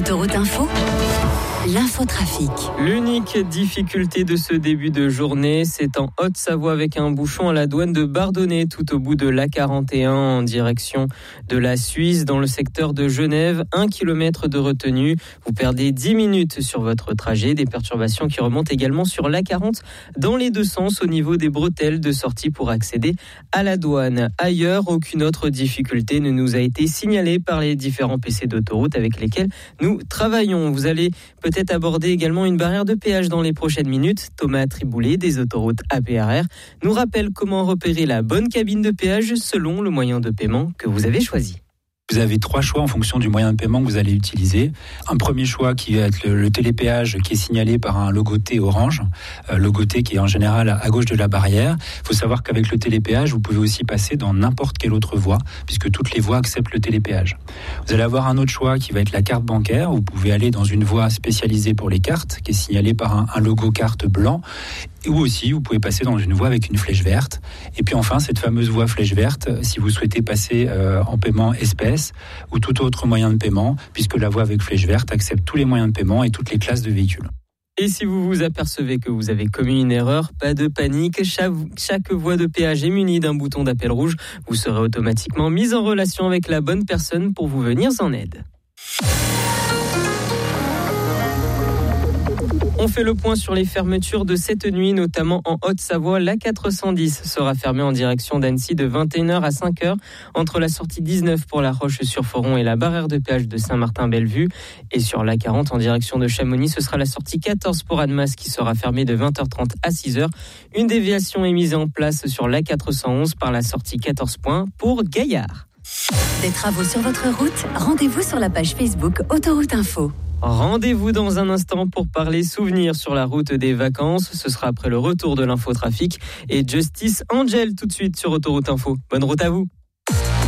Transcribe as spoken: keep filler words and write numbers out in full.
Autoroute Info, l'infotrafic. L'unique difficulté de ce début de journée, c'est en Haute-Savoie avec un bouchon à la douane de Bardonnay, tout au bout de l'A quarante et un en direction de la Suisse, dans le secteur de Genève. Un kilomètre de retenue. Vous perdez dix minutes sur votre trajet. Des perturbations qui remontent également sur l'A quarante dans les deux sens au niveau des bretelles de sortie pour accéder à la douane. Ailleurs, aucune autre difficulté ne nous a été signalée par les différents P C d'autoroute avec lesquels nous travaillons. Vous allez peut-être aborder également une barrière de péage dans les prochaines minutes. Thomas Triboulet des autoroutes A P R R nous rappelle comment repérer la bonne cabine de péage selon le moyen de paiement que vous avez choisi. Vous avez trois choix en fonction du moyen de paiement que vous allez utiliser. Un premier choix qui va être le, le télépéage qui est signalé par un logo T orange, euh, logo T qui est en général à, à gauche de la barrière. Il faut savoir qu'avec le télépéage, vous pouvez aussi passer dans n'importe quelle autre voie, puisque toutes les voies acceptent le télépéage. Vous allez avoir un autre choix qui va être la carte bancaire. Vous pouvez aller dans une voie spécialisée pour les cartes, qui est signalée par un, un logo carte blanc. Ou aussi, vous pouvez passer dans une voie avec une flèche verte. Et puis enfin, cette fameuse voie flèche verte, si vous souhaitez passer euh, en paiement espèce ou tout autre moyen de paiement, puisque la voie avec flèche verte accepte tous les moyens de paiement et toutes les classes de véhicules. Et si vous vous apercevez que vous avez commis une erreur, pas de panique. Chaque, chaque voie de péage est munie d'un bouton d'appel rouge. Vous serez automatiquement mis en relation avec la bonne personne pour vous venir en aide. On fait le point sur les fermetures de cette nuit, notamment en Haute-Savoie. L'A quatre cent dix sera fermée en direction d'Annecy de vingt et une heures à cinq heures entre la sortie dix-neuf pour La Roche-sur-Foron et la barrière de péage de Saint-Martin-Bellevue. Et sur l'A quarante en direction de Chamonix, ce sera la sortie quatorze pour Annemasse qui sera fermée de vingt heures trente à six heures. Une déviation est mise en place sur l'A quatre cent onze par la sortie quatorze points pour Gaillard. Des travaux sur votre route, rendez-vous sur la page Facebook Autoroute Info. Rendez-vous dans un instant pour parler souvenirs sur la route des vacances. Ce sera après le retour de l'infotrafic et Justice Angel tout de suite sur Autoroute Info. Bonne route à vous.